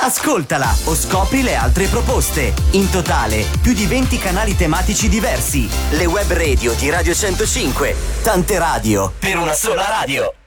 Ascoltala o scopri le altre proposte. In totale, più di 20 canali tematici diversi. Le web radio di Radio 105. Tante radio per una sola radio.